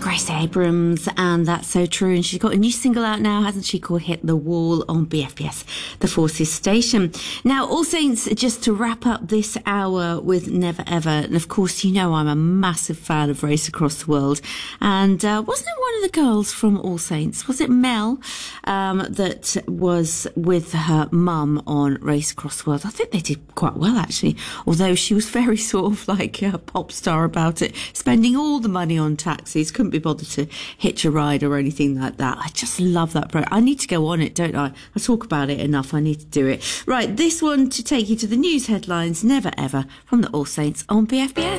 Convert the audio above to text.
Grace Abrams, and that's so true. And she's got a new single out now, hasn't she, called Hit the Wall on BFBS, the Forces station. Now, All Saints, just to wrap up this hour with Never Ever. And of course, you know I'm a massive fan of Race Across the World. And wasn't it one of the girls from All Saints? Was it Mel that was with her mum on Race Across the World? I think they did quite well, actually. Although she was very sort of like a pop star about it, spending all the money on taxis, couldn't be bothered to hitch a ride or anything like that. I just love that program. I need to go on it, don't I? I talk about it enough. I need to do it. Right, this one to take you to the news headlines, Never Ever, from the All Saints on BFBS.